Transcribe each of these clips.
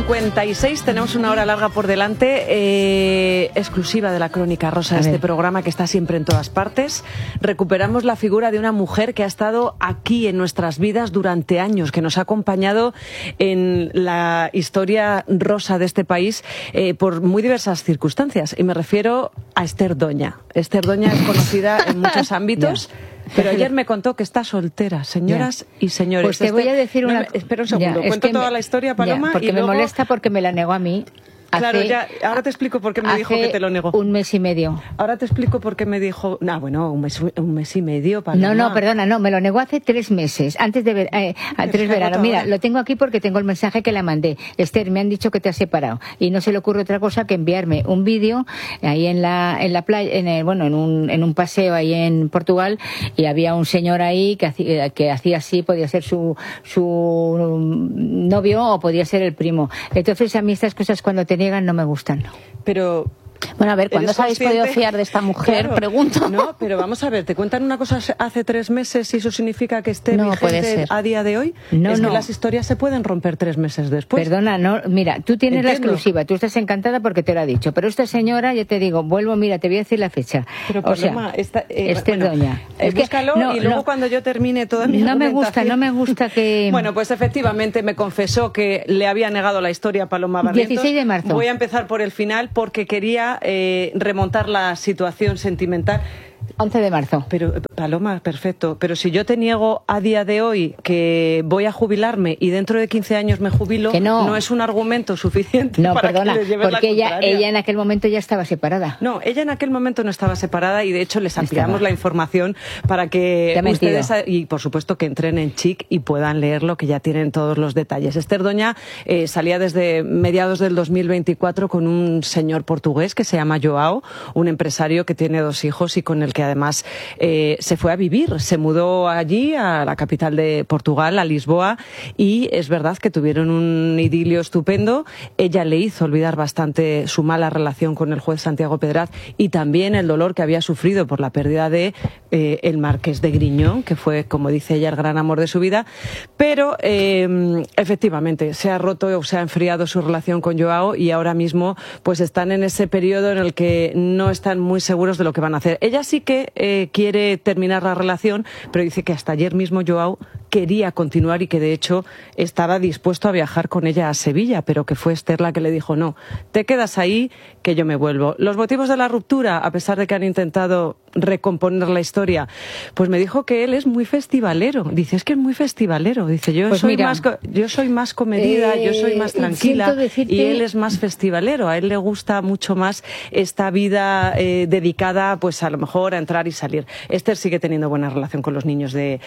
8:56, tenemos una hora larga por delante, exclusiva de la Crónica Rosa, este programa que está siempre en todas partes. Recuperamos la figura de una mujer que ha estado aquí en nuestras vidas durante años, que nos ha acompañado en la historia rosa de este país por muy diversas circunstancias. Y me refiero a Esther Doña. Esther Doña es conocida en muchos ámbitos. Pero ayer me contó que está soltera, señoras y señores. Pues te voy a decir una... Espera un segundo, cuento toda la historia, Paloma. Porque y luego... me molesta porque me la negó a mí. Claro, ya, ahora te explico por qué me dijo que te lo negó. Un mes y medio. Ahora te explico por qué me dijo... bueno, un mes y medio, Paloma. No, perdona, me lo negó hace 3 meses, antes de 3 veranos. Mira, lo tengo aquí porque tengo el mensaje que la mandé. Esther, me han dicho que te has separado. Y no se le ocurre otra cosa que enviarme un vídeo ahí en la playa, en un paseo ahí en Portugal, y había un señor ahí que hacía así, podía ser su novio o podía ser el primo. Entonces a mí estas cosas cuando te niegan no me gustan. Pero... Bueno, a ver, ¿cuándo os habéis podido fiar de esta mujer? Claro, pregunto. No, pero vamos a ver, ¿te cuentan una cosa hace 3 meses y eso significa que esté vigente a día de hoy? No, es que las historias se pueden romper 3 meses después. Perdona, no, mira, tú tienes la exclusiva, tú estás encantada porque te lo ha dicho, pero esta señora, yo te digo, mira, te voy a decir la fecha. Pero Paloma, Esther Doña. Búscalo y luego cuando yo termine toda mi argumentación... No me gusta que... Bueno, pues efectivamente me confesó que le había negado la historia a Paloma Barrientos. 16 de marzo. Voy a empezar por el final porque quería remontar la situación sentimental. 11 de marzo. Pero, Paloma, perfecto. Pero si yo te niego a día de hoy que voy a jubilarme y dentro de 15 años me jubilo, que no es un argumento suficiente para que le lleves porque la contraria. ella en aquel momento ya estaba separada. No, ella en aquel momento no estaba separada y de hecho les ampliamos la información para que ustedes, y por supuesto que entren en Chic y puedan leerlo, que ya tienen todos los detalles. Esther Doña salía desde mediados del 2024 con un señor portugués que se llama Joao, un empresario que tiene 2 hijos y con el que además se fue a vivir, se mudó allí a la capital de Portugal, a Lisboa, y es verdad que tuvieron un idilio estupendo. Ella le hizo olvidar bastante su mala relación con el juez Santiago Pedraz y también el dolor que había sufrido por la pérdida de el Marqués de Griñón, que fue, como dice ella, el gran amor de su vida, pero efectivamente se ha roto o se ha enfriado su relación con Joao y ahora mismo pues están en ese periodo en el que no están muy seguros de lo que van a hacer. Ella sí que quiere terminar la relación, pero dice que hasta ayer mismo Joao quería continuar y que de hecho estaba dispuesto a viajar con ella a Sevilla, pero que fue Esther la que le dijo no, te quedas ahí que yo me vuelvo. Los motivos de la ruptura, a pesar de que han intentado recomponer la historia, pues me dijo que él es muy festivalero. Dice, es que es muy festivalero. Dice, yo soy más comedida, yo soy más tranquila y él es más festivalero. A él le gusta mucho más esta vida dedicada pues a lo mejor a entrar y salir. Esther sigue teniendo buena relación con los niños de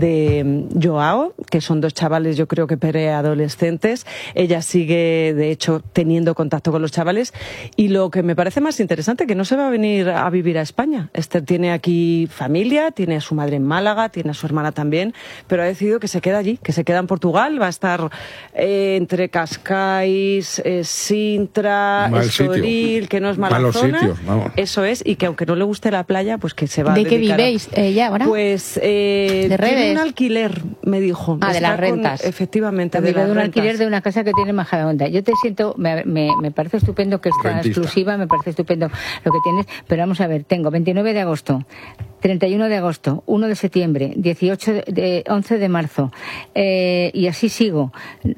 Joao, que son 2 chavales, yo creo que preadolescentes. Ella sigue, de hecho, teniendo contacto con los chavales. Y lo que me parece más interesante, que no se va a venir a vivir a España. Esther tiene aquí familia, tiene a su madre en Málaga, tiene a su hermana también, pero ha decidido que se queda allí, que se queda en Portugal. Va a estar entre Cascais, Sintra, Estoril, que no es mala zona. Sitios, eso es, y que aunque no le guste la playa, pues que se va a dedicar. ¿De qué vivéis ella ahora? Pues tiene un alquiler, me dijo. De las rentas. Efectivamente, de un alquiler de una casa que tiene Majadahonda. Yo te siento, me parece estupendo que esta exclusiva, me parece estupendo lo que tienes, pero vamos a ver, tengo 29 de agosto, 31 de agosto, 1 de septiembre, 11 de marzo, y así sigo.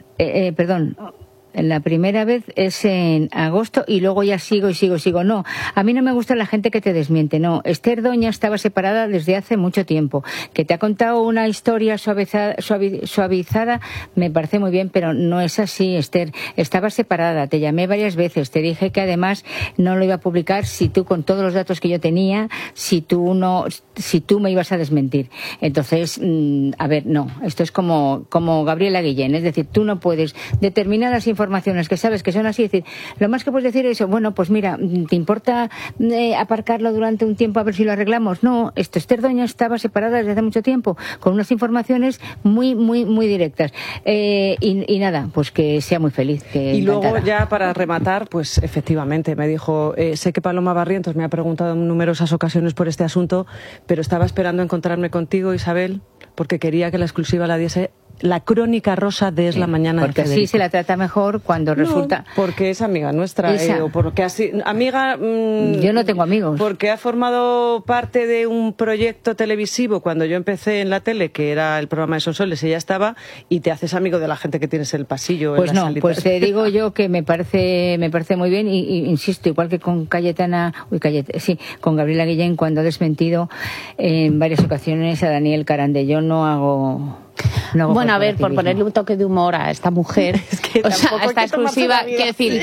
La primera vez es en agosto y luego ya sigo. No, a mí no me gusta la gente que te desmiente, no. Esther Doña estaba separada desde hace mucho tiempo. Que te ha contado una historia suavizada, me parece muy bien, pero no es así, Esther. Estaba separada, te llamé varias veces, te dije que además no lo iba a publicar si tú, con todos los datos que yo tenía, si tú me ibas a desmentir. Entonces, a ver, no, esto es como Gabriela Guillén, es decir, tú no puedes determinadas informaciones que sabes que son así, es decir, lo más que puedes decir es, bueno, pues mira, ¿te importa aparcarlo durante un tiempo a ver si lo arreglamos? No, Esther Doña estaba separada desde hace mucho tiempo, con unas informaciones muy, muy, muy directas. Y nada, pues que sea muy feliz. Y luego ya para rematar, pues efectivamente me dijo, sé que Paloma Barrientos me ha preguntado en numerosas ocasiones por este asunto, pero estaba esperando encontrarme contigo, Isabel, porque quería que la exclusiva la diese la crónica rosa de Es la Mañana porque de Federico. Así se la trata mejor cuando resulta... porque es amiga nuestra, o porque así, amiga... yo no tengo amigos. Porque ha formado parte de un proyecto televisivo cuando yo empecé en la tele, que era el programa de Sonsoles, ella estaba, y te haces amigo de la gente que tienes en el pasillo. Pues en la no, salita. pues te digo yo que me parece muy bien, y insisto, igual que con con Gabriela Guillén, cuando ha desmentido en varias ocasiones a Daniel Carande. Yo no hago... Bueno, a ver, por ponerle un toque de humor a esta mujer, es que o sea, esta exclusiva, quiero decir,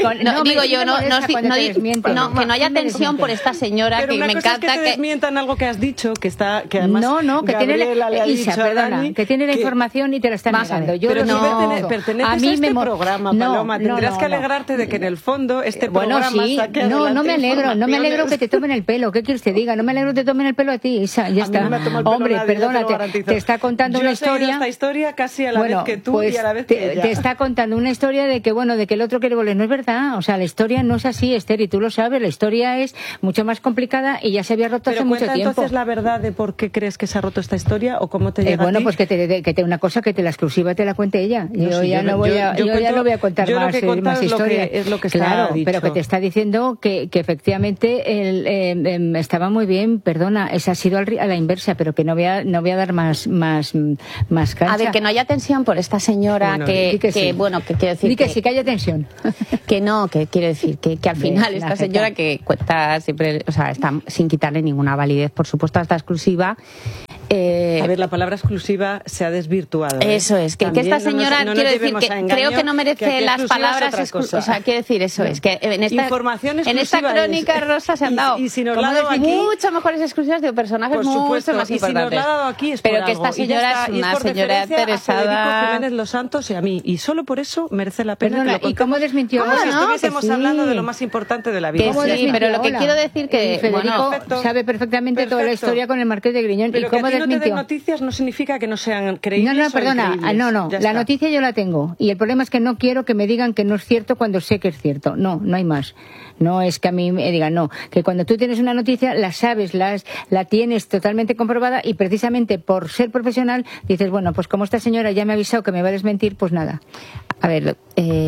que no haya tensión por esta señora, pero que me encanta que te desmientan algo que has dicho, que además que Gabriela le ha dicho a Dani, que tiene la información y te la están negando. Pero tú perteneces a este programa, Paloma, tendrás que alegrarte de que en el fondo este programa saque adelante. No me alegro que te tomen el pelo. ¿Qué quieres que te diga? No me alegro que te tomen el pelo a ti, Isa, ya está. Hombre, perdónate, te está contando una historia. Esta historia casi a la vez que tú, pues, y a la vez que ella. Te está contando una historia de que el otro quiere volver. No es verdad, o sea, la historia no es así, Esther, y tú lo sabes. La historia es mucho más complicada y ya se había roto hace mucho tiempo. Entonces la verdad de por qué crees que se ha roto esta historia o cómo te llega a ti. Pues que una cosa, que la exclusiva te la cuente ella. Yo ya no voy a contar más historia. Es lo que claro, dicho. Pero que te está diciendo que efectivamente estaba muy bien, perdona, esa ha sido a la inversa, pero que no voy a dar más cancha. A ver, que no haya tensión por esta señora, que quiero decir que haya tensión. Que no, que quiero decir que al final esta señora que cuenta siempre, o sea, está sin quitarle ninguna validez, por supuesto, a esta exclusiva. A ver, la palabra exclusiva se ha desvirtuado. Eso es, que esta señora, quiero decir, que creo que no merece las palabras, o sea, quiero decir, eso es, que en esta crónica rosa se han dado mucho mejores exclusivas de personajes mucho más importantes. Y si nos la ha dado aquí es pero que esta señora es una señora interesada. A Jiménez Los Santos y a mí, y solo por eso merece la pena. Perdona, ¿y cómo desmintió? Como si estuviésemos hablando de lo más importante de la vida. Sí, pero lo que quiero decir que Federico sabe perfectamente toda la historia con el Marqués de Griñón. Pero ¿y cómo que a ti no te den noticias no significa que no sean creíbles. No, perdona, la noticia yo la tengo, y el problema es que no quiero que me digan que no es cierto cuando sé que es cierto. No hay más. No es que a mí me digan, no, que cuando tú tienes una noticia la sabes, la tienes totalmente comprobada, y precisamente por ser profesional dices, bueno, pues como esta señora ya me ha avisado que me va a desmentir, pues nada. A ver,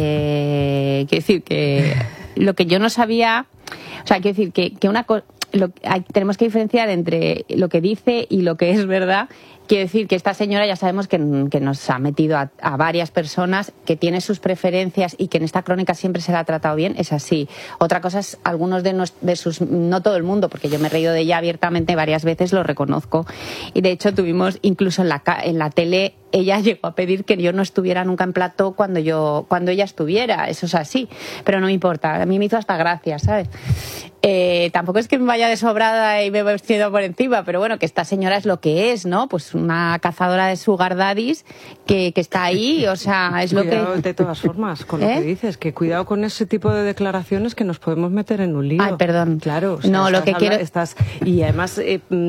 quiero decir que lo que yo no sabía, o sea, quiero decir que una cosa, tenemos que diferenciar entre lo que dice y lo que es verdad. Quiero decir que esta señora ya sabemos que nos ha metido a varias personas, que tiene sus preferencias y que en esta crónica siempre se la ha tratado bien, es así. Otra cosa es algunos de sus, no todo el mundo, porque yo me he reído de ella abiertamente varias veces, lo reconozco. Y de hecho tuvimos, incluso en la tele, ella llegó a pedir que yo no estuviera nunca en plató cuando ella estuviera. Eso es así, pero no me importa. A mí me hizo hasta gracia, ¿sabes? Tampoco es que me vaya de sobrada y me vestido por encima, pero bueno, que esta señora es lo que es, ¿no? Pues una cazadora de sugar daddies que está ahí, o sea, es cuidado, lo que... De todas formas, con lo que dices, que cuidado con ese tipo de declaraciones que nos podemos meter en un lío. Ay, perdón. Claro. O sea, no, lo que quiero... Y además...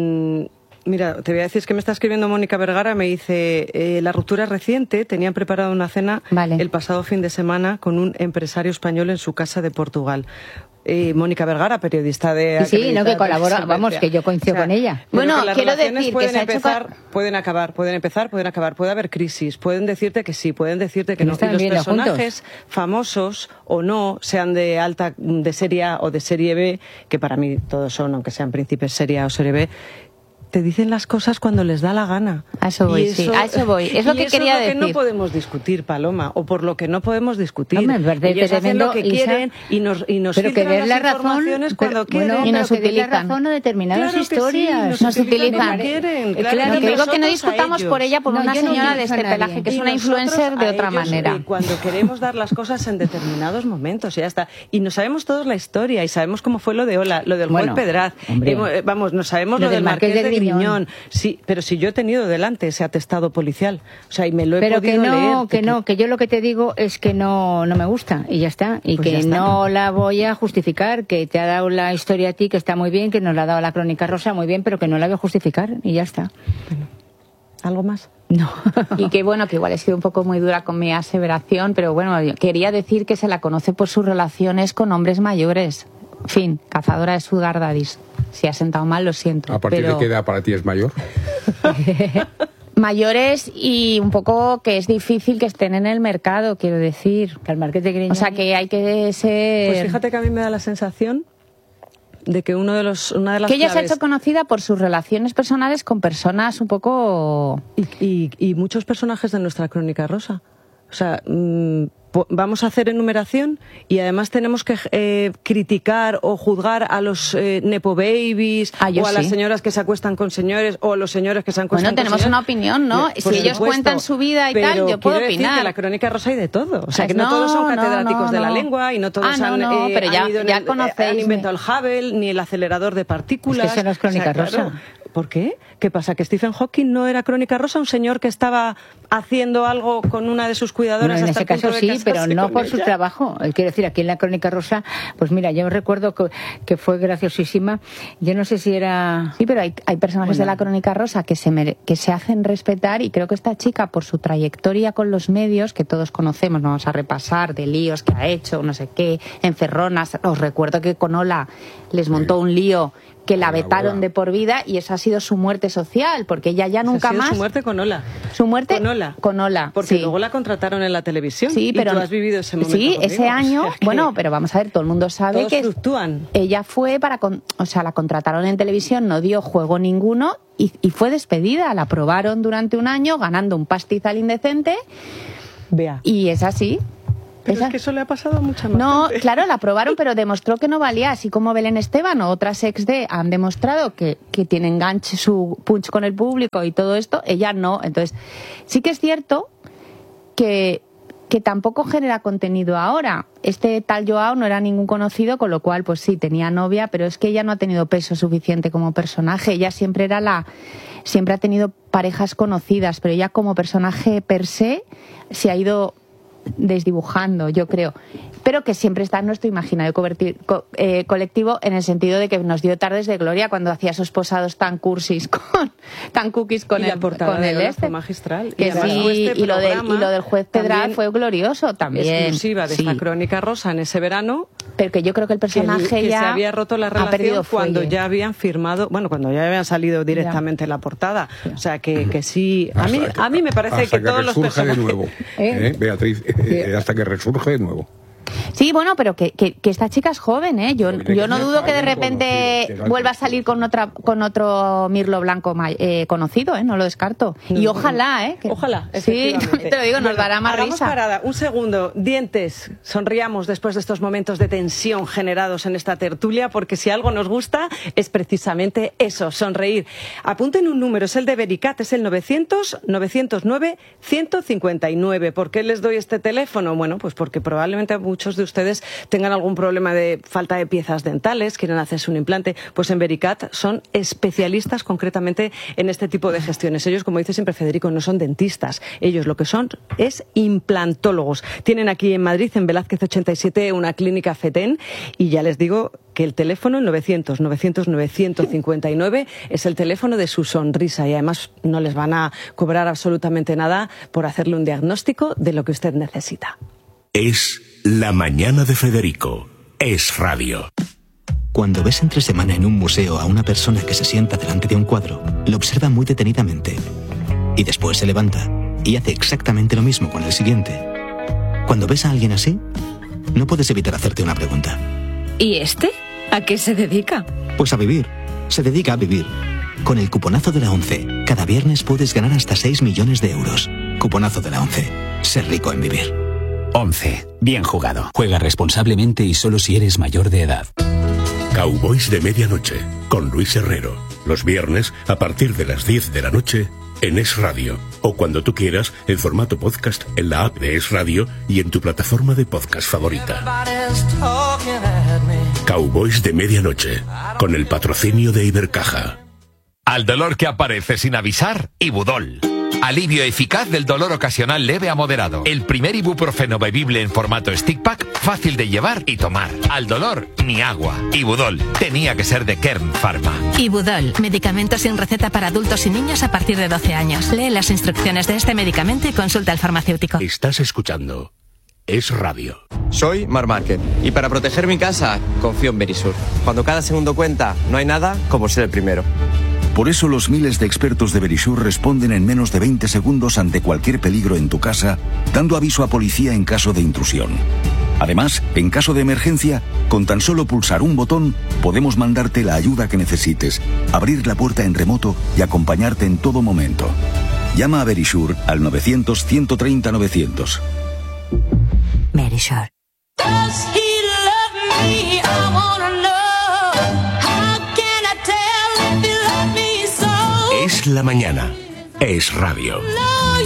Mira, te voy a decir, es que me está escribiendo Mónica Vergara, me dice, la ruptura es reciente, tenían preparado una cena el pasado fin de semana con un empresario español en su casa de Portugal. Mónica Vergara, periodista de... Sí, no, que colabora, vamos, que yo coincido con ella. Bueno, quiero decir pueden empezar, pueden acabar, puede haber crisis, pueden decirte que sí, pueden decirte que no. Y los personajes famosos o no, sean de serie A o de serie B, que para mí todos son, aunque sean príncipes serie A o serie B, te dicen las cosas cuando les da la gana. A eso voy, sí, a eso voy. Es lo que quería decir. Es lo que no podemos discutir, Paloma, o por lo que no podemos discutir. No, ellos hacen lo que quieren y nos pero que den la razón cuando quieren. Y nos utilizan. La razón a determinadas historias. Nos utilizan. Claro, lo que digo que no discutamos por ella, por una señora de este pelaje, que es una influencer de otra manera. Cuando queremos dar las cosas en determinados momentos, y ya está. Y no sabemos todos la historia, y sabemos cómo fue lo de Ola, lo del juez Pedraz. Vamos, no sabemos lo del Marqués de Griñón. Sí, pero si yo he tenido delante ese atestado policial, o sea, y me lo he podido leer. Que yo lo que te digo es que no me gusta, y ya está, y pues que no la voy a justificar, que te ha dado la historia a ti, que está muy bien, que nos la ha dado la crónica rosa muy bien, pero que no la voy a justificar, y ya está. Bueno, ¿algo más? No. Y que bueno, que igual he sido un poco muy dura con mi aseveración, pero bueno, quería decir que se la conoce por sus relaciones con hombres mayores. En fin, cazadora de sugar daddies. Si ha sentado mal, lo siento. ¿A partir de qué edad para ti es mayor? mayores y un poco que es difícil que estén en el mercado, quiero decir. Que el marketing, o sea, que hay que ser... Pues fíjate que a mí me da la sensación de que una de las que ella claves... se ha hecho conocida por sus relaciones personales con personas un poco... Y muchos personajes de nuestra Crónica Rosa. O sea, vamos a hacer enumeración y además tenemos que criticar o juzgar a los nepo babies o a las señoras que se acuestan con señores o a los señores que se acuestan con señores. Tenemos una opinión, ¿no? Si ellos cuentan su vida y tal, yo puedo opinar. Que la Crónica Rosa hay de todo. O sea, que no todos son catedráticos de la lengua y no todos han inventado el Hubble ni el acelerador de partículas. Es que eso no es Crónica Rosa. Claro. ¿Por qué? ¿Qué pasa? ¿Que Stephen Hawking no era Crónica Rosa? ¿Un señor que estaba haciendo algo con una de sus cuidadoras? No, en ese caso sí, pero no por su trabajo. Quiero decir, aquí en la Crónica Rosa, pues mira, yo recuerdo que fue graciosísima. Yo no sé si era... Sí, pero hay personajes de la Crónica Rosa que se hacen respetar, y creo que esta chica, por su trayectoria con los medios, que todos conocemos, no vamos a repasar, de líos que ha hecho, no sé qué, encerronas. Os recuerdo que con Ola les montó un lío que la vetaron de por vida, y esa ha sido su muerte social, porque ella ya nunca más... Su muerte con Ola. Su muerte con Ola. Porque sí. luego la contrataron en la televisión. Sí, pero y tú has vivido ese momento. Sí, conmigo. Ese año, o sea, bueno, pero vamos a ver, todo el mundo sabe que fluctúan. Ella fue la contrataron en televisión, no dio juego ninguno y fue despedida. La probaron durante un año ganando un pastizal indecente. Vea. Y es así. Pero es que eso le ha pasado a mucha más gente. No, claro, la probaron, pero demostró que no valía. Así como Belén Esteban o otras ex de han demostrado que tiene enganche, su punch con el público y todo esto, ella no. Entonces, sí que es cierto que tampoco genera contenido ahora. Este tal Joao no era ningún conocido, con lo cual, pues sí, tenía novia, pero es que ella no ha tenido peso suficiente como personaje. Ella siempre ha tenido parejas conocidas, pero ella como personaje per se se ha ido desdibujando, yo creo, pero que siempre está en nuestro imaginario colectivo, en el sentido de que nos dio tardes de gloria cuando hacía esos posados tan cursis tan cookies con el fue magistral. Que y lo del juez Pedral fue glorioso también. Exclusiva de esta Crónica Rosa en ese verano. Pero que yo creo que el personaje que ya se había roto la relación cuando ya habían firmado, cuando ya habían salido directamente en la portada. O sea que sí, a mí me parece que todos los personajes de nuevo, Beatriz, hasta que resurge de nuevo. Sí, bueno, pero que esta chica es joven, ¿eh? Yo no dudo que de repente vuelva a salir con otro Mirlo Blanco conocido, ¿eh? No lo descarto. Y ojalá, ¿eh? Ojalá, sí, te lo digo, nos dará más risa. Parada, un segundo, dientes, sonriamos después de estos momentos de tensión generados en esta tertulia, porque si algo nos gusta es precisamente eso, sonreír. Apunten un número, es el de Vericat, es el 900-909-159. ¿Por qué les doy este teléfono? Bueno, pues porque probablemente muchos de ustedes tengan algún problema de falta de piezas dentales, quieren hacerse un implante, pues en Vericat son especialistas concretamente en este tipo de gestiones. Ellos, como dice siempre Federico, no son dentistas, ellos lo que son es implantólogos. Tienen aquí en Madrid, en Velázquez 87, una clínica FETEN, y ya les digo que el teléfono, el 900-909-159, es el teléfono de su sonrisa, y además no les van a cobrar absolutamente nada por hacerle un diagnóstico de lo que usted necesita. Es La Mañana de Federico. Es radio. Cuando ves entre semana en un museo a una persona que se sienta delante de un cuadro, lo observa muy detenidamente y después se levanta y hace exactamente lo mismo con el siguiente. Cuando ves a alguien así, no puedes evitar hacerte una pregunta. ¿Y este? ¿A qué se dedica? Pues a vivir. Se dedica a vivir. Con el cuponazo de la ONCE, cada viernes puedes ganar hasta 6 millones de euros. Cuponazo de la ONCE. Ser rico en vivir. 11. Bien jugado. Juega responsablemente y solo si eres mayor de edad. Cowboys de Medianoche, con Luis Herrero. Los viernes, a partir de las 10 de la noche, en Es Radio. O cuando tú quieras, en formato podcast, en la app de Es Radio y en tu plataforma de podcast favorita. Cowboys de Medianoche, con el patrocinio de Ibercaja. Al dolor que aparece sin avisar, Ibudol. Alivio eficaz del dolor ocasional leve a moderado. El primer ibuprofeno bebible en formato stick pack, fácil de llevar y tomar. Al dolor, ni agua. Ibudol, tenía que ser de Kern Pharma. Ibudol, medicamento sin receta para adultos y niños a partir de 12 años. Lee las instrucciones de este medicamento y consulta al farmacéutico. Estás escuchando Es Radio. Soy Marc Márquez y para proteger mi casa confío en Verisur. Cuando cada segundo cuenta, no hay nada como ser el primero. Por eso los miles de expertos de Verisure responden en menos de 20 segundos ante cualquier peligro en tu casa, dando aviso a policía en caso de intrusión. Además, en caso de emergencia, con tan solo pulsar un botón, podemos mandarte la ayuda que necesites, abrir la puerta en remoto y acompañarte en todo momento. Llama a Verisure al 900-130-900. Verisure. Es la mañana. Es radio.